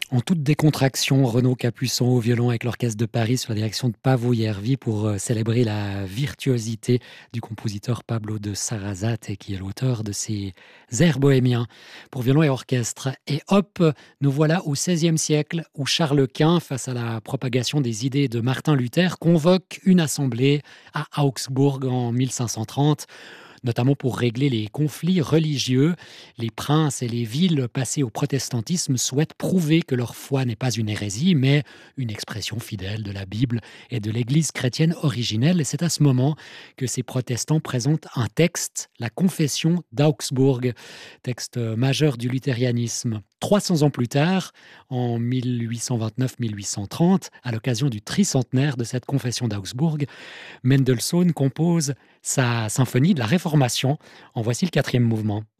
En toute décontraction, Renaud Capuçon au violon avec l'Orchestre de Paris sous la direction de Pavo Järvi pour célébrer la virtuosité du compositeur Pablo de Sarasate qui est l'auteur de ces airs bohémiens pour violon et orchestre. Et hop, nous voilà au XVIe siècle où Charles Quint, face à la propagation des idées de Martin Luther, convoque une assemblée à Augsbourg en 1530, notamment pour régler les conflits religieux. Les princes et les villes passées au protestantisme souhaitent prouver que leur foi n'est pas une hérésie, mais une expression fidèle de la Bible et de l'Église chrétienne originelle. Et c'est à ce moment que ces protestants présentent un texte, la Confession d'Augsbourg, texte majeur du luthérianisme. 300 ans plus tard, en 1829-1830, à l'occasion du tricentenaire de cette confession d'Augsbourg, Mendelssohn compose sa symphonie de la Réformation. En voici le quatrième mouvement.